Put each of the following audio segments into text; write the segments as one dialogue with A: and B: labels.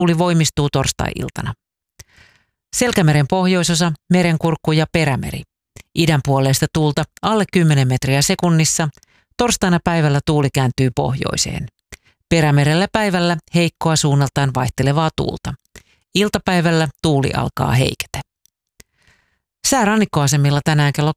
A: Tuuli voimistuu torstai-iltana. Selkämeren pohjoisosa, Merenkurkku ja Perämeri. Idän puoleista tuulta alle 10 metriä sekunnissa. Torstaina päivällä tuuli kääntyy pohjoiseen. Perämerellä päivällä heikkoa suunnaltaan vaihtelevaa tuulta. Iltapäivällä tuuli alkaa heiketä. Sää rannikkoasemilla tänään kello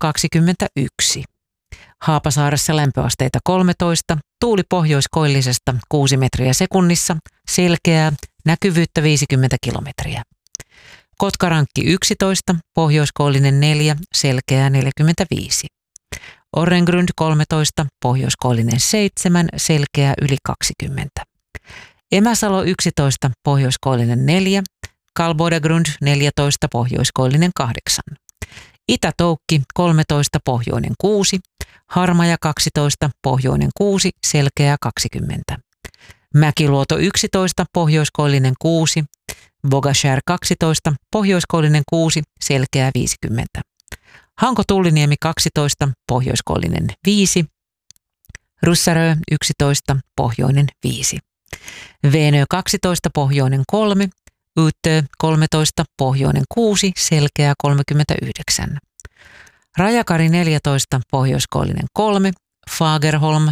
A: 21. Haapasaaressa lämpöasteita 13, tuuli pohjoiskoillisesta 6 metriä sekunnissa, selkeää, näkyvyyttä 50 kilometriä. Kotkarankki 11, pohjoiskoillinen 4, selkeää 45. Orrengrund 13, pohjoiskoillinen 7, selkeää yli 20. Emäsalo 11, pohjoiskoillinen 4, Kalbodagrund 14, pohjoiskoillinen 8. Itä-Toukki 13, pohjoinen 6, Harmaja 12, pohjoinen 6, selkeää 20. Mäkiluoto 11, pohjoiskoillinen 6, Bogashär 12, pohjoiskoillinen 6, selkeää 50. Hanko-Tulliniemi 12, pohjoiskoillinen 5, Russarö 11, pohjoinen 5. Veenö 12, pohjoinen 3, Utö 13, pohjoinen 6, selkeää 39. Rajakari 14, pohjoiskoillinen 3, Fagerholm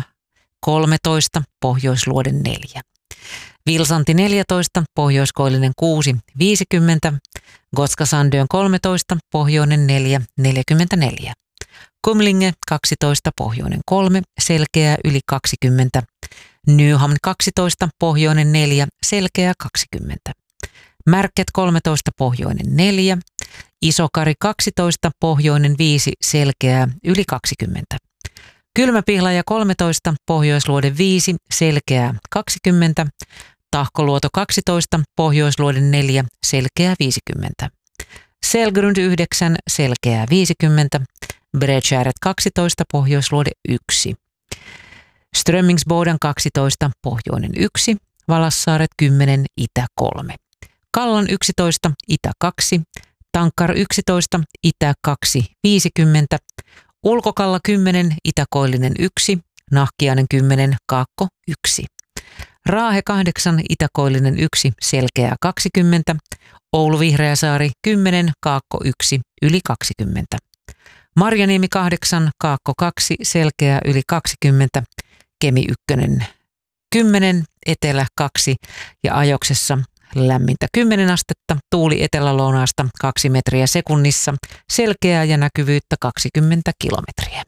A: 13, pohjoisluoden 4. Vilsanti 14, pohjoiskoillinen 6, 50, Gotskasandön 13, pohjoinen 4, 44. Kumlinge 12, pohjoinen 3, selkeää yli 20. Nyhamn 12, pohjoinen 4, selkeää 20. Märket 13, pohjoinen 4, Isokari 12, pohjoinen 5, selkeää yli 20. Kylmäpihlaja 13, pohjoisluode 5, selkeää 20. Tahkoluoto 12, pohjoisluode 4, selkeää 50. Selgrund 9, selkeää 50. Bredkäret 12, pohjoisluode 1. Strömmingsboden 12, pohjoinen 1. Valassaaret 10, itä 3. Kallan 11, itä 2. Tankkar 11, itä 2, 50. Ulkokalla 10, itäkoillinen 1. Nahkiainen 10, kaakko 1. Raahe 8, itäkoillinen 1, selkeää 20. Oulu Vihreäsaari 10, kaakko 1, yli 20. Marjaniemi 8, kaakko 2, selkeää yli 20. Kemi 1, 10, etelä 2 ja Ajoksessa lämmintä 10 astetta, tuuli etelä-lounaasta 2 metriä sekunnissa, selkeää ja näkyvyyttä 20 kilometriä.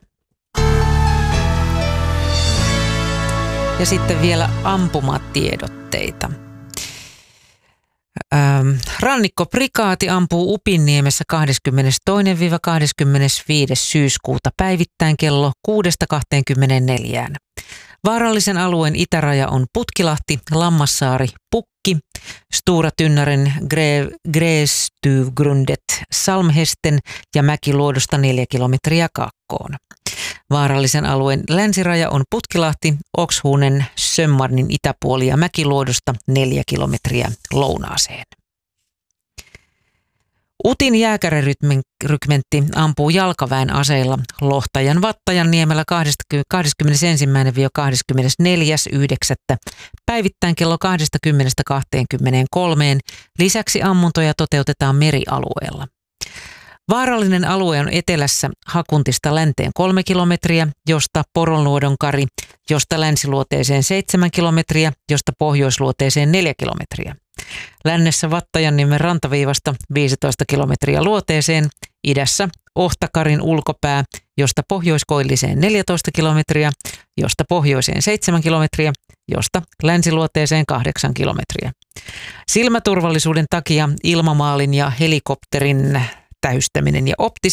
A: Ja sitten vielä ampumatiedotteita. Rannikkoprikaati ampuu Upinniemessä 22-25. syyskuuta päivittäin kello 6-24. Vaarallisen alueen itäraja on Putkilahti, Lammassaari, Pukki, Stora Tynnaren, Grästuvgrundet, Salmhesten ja Mäkiluodosta 4 kilometriä kaakkoon. Vaarallisen alueen länsiraja on Putkilahti, Okshuunen, Sömmarnin itäpuoli ja Mäkiluodosta 4 kilometriä lounaaseen. Utin jääkärärykmentti ampuu jalkaväen aseilla Lohtajan Vattajanniemellä 21-24.9. päivittäin kello 20-23. Lisäksi ammuntoja toteutetaan merialueella. Vaarallinen alue on etelässä Hakuntista länteen 3 kilometriä, josta Poronluodon kari, josta länsiluoteeseen 7 kilometriä, josta pohjoisluoteeseen 4 kilometriä. Lännessä Vattajanniemen rantaviivasta 15 kilometriä luoteeseen, idässä Ohtakarin ulkopää, josta pohjoiskoilliseen 14 kilometriä, josta pohjoiseen 7 kilometriä, josta länsiluoteeseen 8 kilometriä. Silmäturvallisuuden takia ilmamaalin ja helikopterin täyttäminen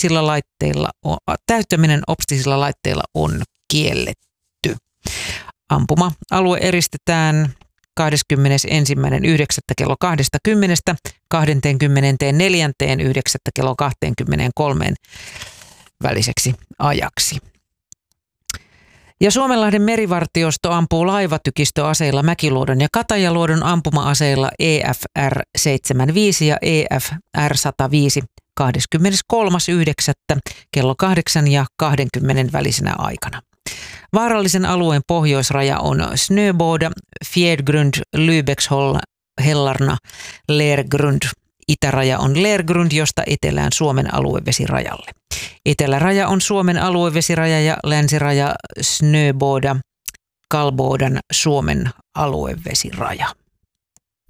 A: optisilla laitteilla on kielletty. Ampuma-alue eristetään 21.9. kello 20, 24.9. kello 23 väliseksi ajaksi. Ja Suomenlahden merivartiosto ampuu laivatykistöaseilla Mäkiluodon ja Katajaluodon ampuma-aseilla EFR-75 ja EFR-105 23.9. kello 8 ja 20 välisenä aikana. Vaarallisen alueen pohjoisraja on Snöboda, Fjärdgrund, Lübeckshåll, Hellarna Lergrund. Itäraja on Lergrund, josta etelään Suomen aluevesirajalle. Eteläraja on Suomen aluevesiraja ja länsiraja Snöboda Kalbodan Suomen aluevesiraja.